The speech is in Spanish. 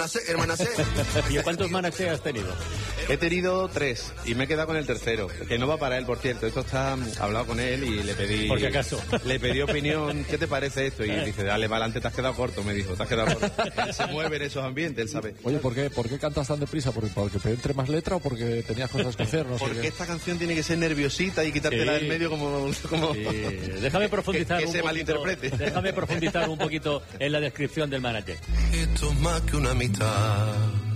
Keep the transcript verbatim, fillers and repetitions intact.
hermana C. ¿Y cuántos Manasseh has tenido? He tenido tres y me he quedado con el tercero, que no va para él, por cierto. Esto está hablado con él y le pedí... Por si acaso. Le pedí opinión, ¿qué te parece esto? Y dice, dale, para adelante, te has quedado corto, me dijo, te has quedado corto. Él se mueve en esos ambientes, él sabe. Oye, ¿por qué, ¿por qué cantas tan deprisa? ¿Porque, ¿Porque te entre más letra o porque tenías cosas que hacer? No sé porque qué. esta canción tiene que ser nerviosita y quitártela Sí. del medio como... como... Sí. Déjame profundizar que, que un se poquito, malinterprete. déjame profundizar un poquito en la descripción del Manasseh. Esto es más que una amistad.